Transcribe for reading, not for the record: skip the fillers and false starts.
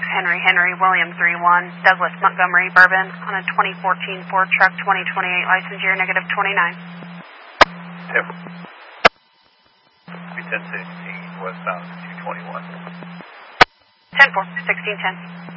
Henry William 31, Douglas Montgomery Bourbon on a 2014 Ford truck 2028 license year negative 29. 1016 westbound 221. 10-4, 1610.